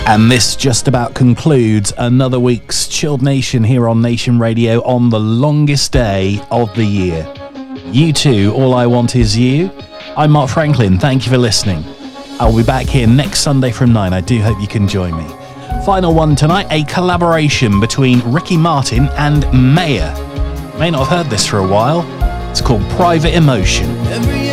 And this just about concludes another week's Chilled Nation here on Nation Radio on the longest day of the year. U2, All I Want Is You. I'm Mark Franklin, thank you for listening. I'll be back here next Sunday from 9, I do hope you can join me. Final one tonight, a collaboration between Ricky Martin and Maya. You may not have heard this for a while, it's called Private Emotion.